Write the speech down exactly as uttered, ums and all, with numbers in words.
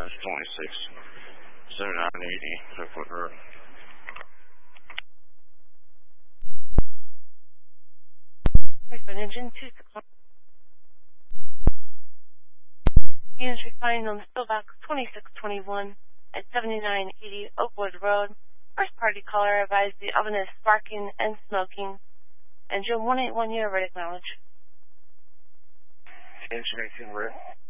twenty-six seventy-nine eighty Oakwood Road. Engine two six one. Units responding on the Stillbox twenty-six twenty-one at seventy-nine eighty Oakwood Road. First party caller advised the oven is sparking and smoking. Engine one eight one, you're ready to acknowledge. Engine eighteen, ready.